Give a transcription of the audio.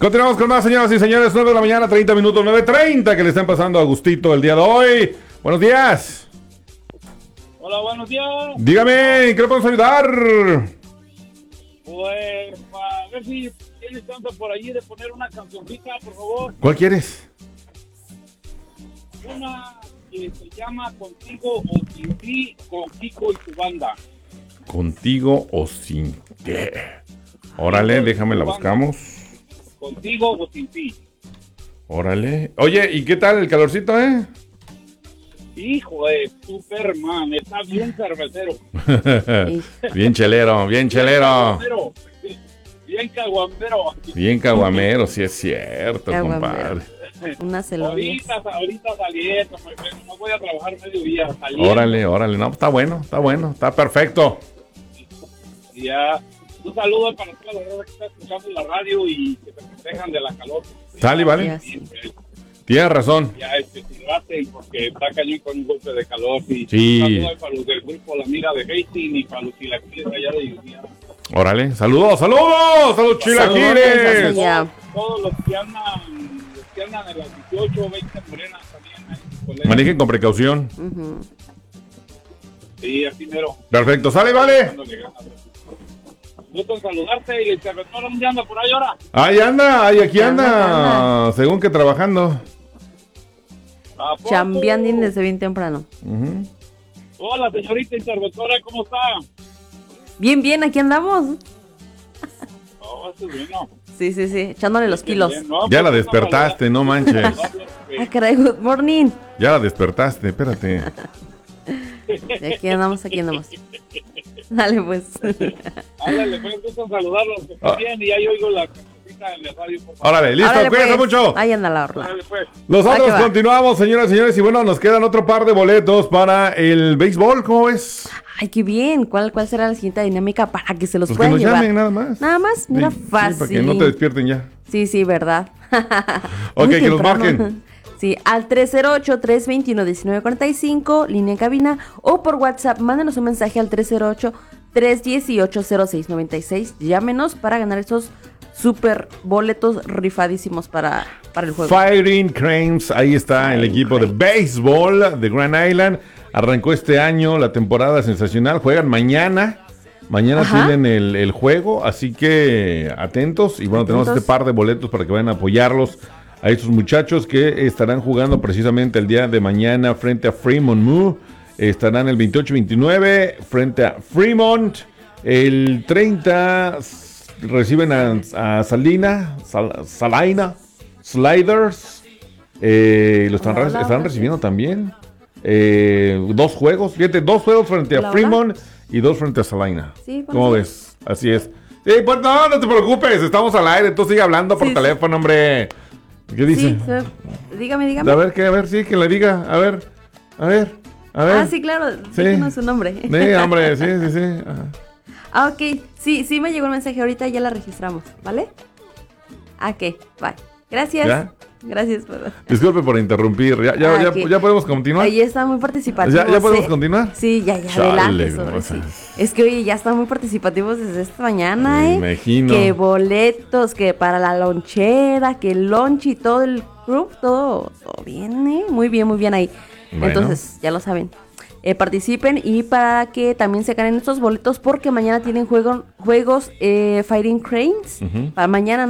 Continuamos con más, señoras y señores. 9 de la mañana, 30 minutos, 9:30, que le están pasando a gustito el día de hoy. Buenos días. Hola, buenos días. Dígame, ¿qué le podemos ayudar? Pues, a ver si tienes chance por allí de poner una cancioncita, por favor. ¿Cuál quieres? Una que se llama Contigo o Sin Ti, con Kiko y su banda. Contigo o sin qué. Órale, déjame la buscamos. Contigo o Sin Ti. Órale. Oye, ¿y qué tal el calorcito, Hijo de Superman, está bien cervecero. Bien chelero, bien chelero. Bien caguamero. Bien caguamero, sí es cierto, compadre. Una celoria. Ahorita saliendo, no voy a trabajar mediodía. Saliendo. Órale, no, está bueno, está perfecto. Ya, un saludo para toda la gente que está escuchando la radio y que se protejan de la calor. Sale, vale. Tienes razón. Ya, silbate, porque está cañón con un golpe de calor. Y sí. Un saludo para los del grupo La Amiga de Hastings y para los chilaquiles allá de Lluvia. Órale, saludos a los chilaquiles. Todos los que andan en las 18, 20 morenas también. Manejen con precaución. Sí, así mero. Perfecto, sale, vale. Gusto en saludarte y el cervecero, ¿dónde anda por ahí ahora? Ahí anda, aquí anda, según que trabajando. Chambeando desde bien temprano. Hola, señorita interventora, ¿cómo está? Bien, aquí andamos. Oh, eso es bueno. Sí, echándole los kilos. No, ya la despertaste, no manches. Ah, caray, good morning. Ya la despertaste, espérate. Aquí andamos. Dale, pues. Ándale, pues, gusto en saludarlos, que estén bien, y ahí oigo la casita en la radio, por favor. Órale, listo, cuídense pues. mucho. Ahí anda la orla. Pues. Nosotros continuamos, señoras y señores, y bueno, nos quedan otro par de boletos para el béisbol, ¿cómo ves? Ay, qué bien. ¿Cuál será la siguiente dinámica para que se los Pues puedan que nos llevar? llamen, nada más. Nada más, mira, Sí, fácil. para que no te despierten ya. Sí, verdad. Ok, Muy que nos temprano. marquen. Sí, al 308-321-1945, línea en cabina, o por WhatsApp, mándenos un mensaje al 318-318-0696. Llámenos para ganar esos super boletos rifadísimos para el juego. Fighting Cranes, ahí está el equipo de béisbol de Grand Island. Arrancó este año la temporada sensacional. Juegan mañana. Mañana tienen el juego, así que atentos. Y bueno, tenemos este par de boletos para que vayan a apoyarlos a estos muchachos que estarán jugando precisamente el día de mañana frente a Fremont Moo. Estarán el 28-29 frente a Fremont. El 30 reciben a Salina Sliders. Lo están recibiendo también. 2 juegos. Fíjate, 2 juegos frente a Fremont y 2 frente a Salina. Sí, ¿cómo ves? Así es. Sí, pues no te preocupes, estamos al aire. Tú sigue hablando por teléfono, hombre. ¿Qué dice? Sí, dígame. A ver, sí, que le diga. A ver. Ah, sí, claro. Díganos su nombre. Sí, hombre, sí. Ajá. Ah, ok. Sí, me llegó el mensaje. Ahorita ya la registramos, ¿vale? Ok, bye. Gracias. ¿Ya? Gracias. Disculpe por interrumpir. ¿Ya podemos continuar? Ahí está muy participativo. ¿Ya podemos continuar? Sí, ya, adelante. Sí. Es que, oye, ya están muy participativos desde esta mañana, Me imagino. Que boletos, que para la lonchera, que el lunch y todo el group, todo bien, Muy bien ahí. Bueno. Entonces, ya lo saben. Participen y para que también se ganen estos boletos porque mañana tienen juegos Fighting Cranes. Para mañana